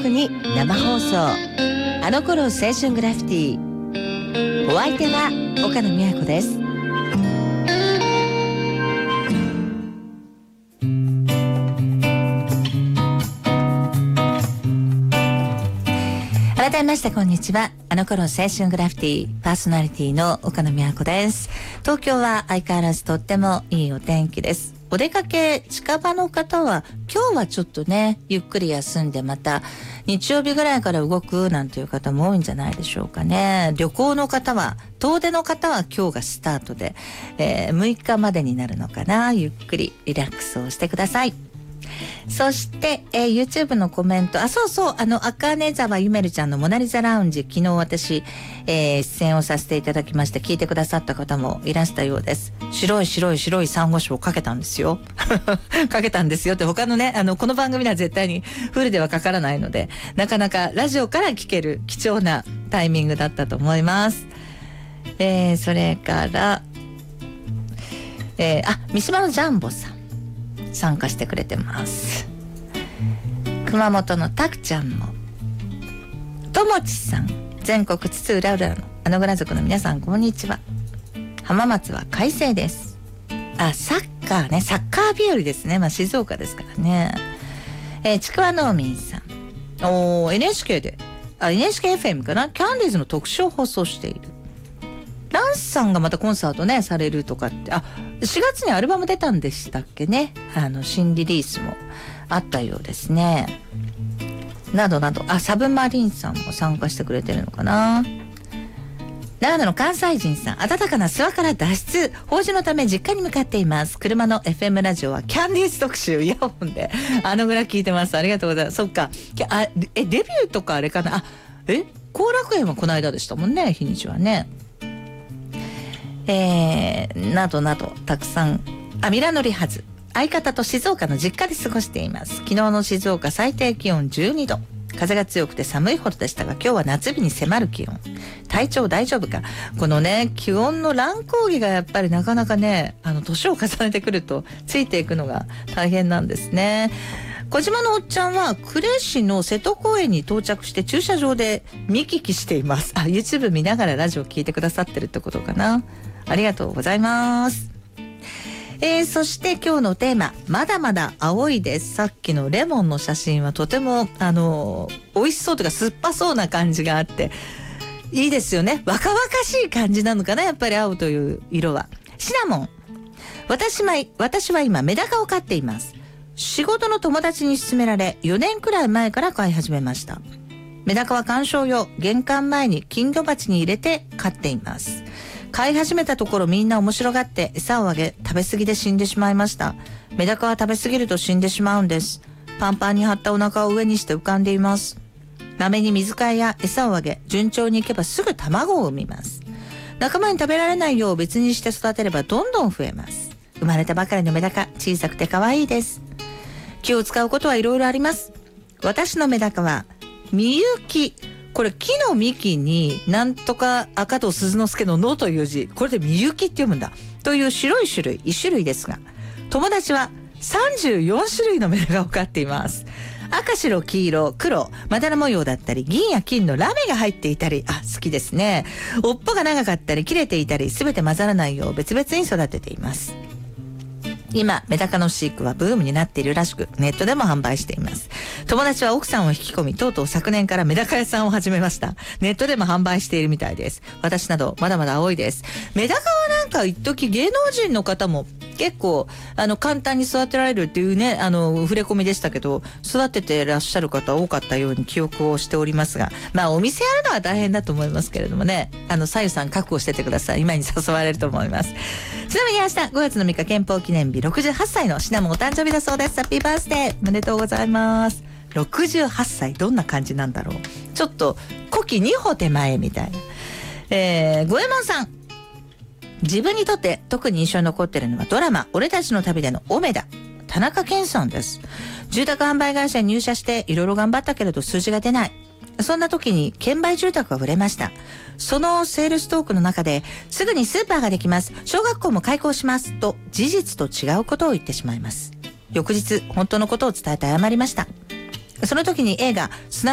刻に生放送、あの頃青春グラフィティ。お相手は岡野美和子です。改めましてこんにちは。あの頃青春グラフィティパーソナリティの岡野美和子です。東京は相変わらずとってもいいお天気です。お出かけ近場の方は今日はちょっとねゆっくり休んで、また日曜日ぐらいから動くなんていう方も多いんじゃないでしょうかね。旅行の方は、遠出の方は今日がスタートで、6日までになるのかな。ゆっくりリラックスをしてください。そして、YouTube のコメント、そうそう、赤根沢ゆめるちゃんのモナリザラウンジ、昨日私、出演をさせていただきまして、聞いてくださった方もいらしたようです。白い珊瑚礁をかけたんですよ。かけたんですよって他のね、この番組では絶対にフルではかからないので、なかなかラジオから聞ける貴重なタイミングだったと思います。それから、三島のジャンボさん。参加してくれてます。熊本のたくちゃんも、ともちさん、全国津々浦々のあのぐら族の皆さんこんにちは。浜松は快晴です。サッカーね、サッカー日和ですね。静岡ですからね。ちくわ農民さん、NHK でNHKFM かな、キャンディーズの特集を放送している。ランスさんがまたコンサートねされるとかって、4月にアルバム出たんでしたっけね。新リリースもあったようですね。などなど、サブマリンさんも参加してくれてるのかな。長野の関西人さん、暖かな諏訪から脱出、法事のため実家に向かっています。車の FM ラジオはキャンディーズ特集、イヤホンでぐらい聞いてます。ありがとうございます。そっか、デビューとかあれかな。後楽園はこの間でしたもんね、日にちはね。などなどたくさん。ミラノリハズ、相方と静岡の実家で過ごしています。昨日の静岡最低気温12度、風が強くて寒いほどでしたが、今日は夏日に迫る気温。体調大丈夫か。このね気温の乱高下がやっぱりなかなかね、年を重ねてくるとついていくのが大変なんですね。小島のおっちゃんは呉市の瀬戸公園に到着して駐車場で見聞きしています。YouTube 見ながらラジオ聞いてくださってるってことかな。ありがとうございます。そして今日のテーマ、まだまだ青いです。さっきのレモンの写真はとても美味しそうというか酸っぱそうな感じがあっていいですよね。若々しい感じなのかな、やっぱり青という色は。シナモン、私は今メダカを飼っています。仕事の友達に勧められ4年くらい前から飼い始めました。メダカは観賞用、玄関前に金魚鉢に入れて飼っています。飼い始めたところみんな面白がって餌をあげ、食べ過ぎで死んでしまいました。メダカは食べ過ぎると死んでしまうんです。パンパンに張ったお腹を上にして浮かんでいます。まめに水替えや餌をあげ、順調にいけばすぐ卵を産みます。仲間に食べられないよう別にして育てればどんどん増えます。生まれたばかりのメダカ、小さくて可愛いです。気を使うことはいろいろあります。私のメダカはみゆき、これ木の幹になんとか赤と鈴之助ののという字、これでみゆきって読むんだという白い種類1種類ですが、友達は34種類のメダカを飼っています。赤白黄色黒まだら模様だったり、銀や金のラメが入っていたり、好きですね。尾っぽが長かったり切れていたり、すべて混ざらないよう別々に育てています。今メダカの飼育はブームになっているらしく、ネットでも販売しています。友達は奥さんを引き込み、とうとう昨年からメダカ屋さんを始めました。ネットでも販売しているみたいです。私などまだまだ青いです。メダカはなんか一時芸能人の方も結構簡単に育てられるっていうね触れ込みでしたけど、育ててらっしゃる方多かったように記憶をしておりますが、お店やるのは大変だと思いますけれどもね、さゆさん覚悟しててください。今に誘われると思います。ちなみに明日5月の3日憲法記念日、68歳のシナモンお誕生日だそうです。ハッピーバースデーおめでとうございます。68歳どんな感じなんだろう。ちょっと古希2歩手前みたいな。五右衛門さん、自分にとって特に印象に残っているのはドラマ俺たちの旅でのオメダ田中健さんです。住宅販売会社に入社していろいろ頑張ったけれど数字が出ない。そんな時に券売住宅が売れました。そのセールストークの中で、すぐにスーパーができます、小学校も開校しますと事実と違うことを言ってしまいます。翌日本当のことを伝えて謝りました。その時に映画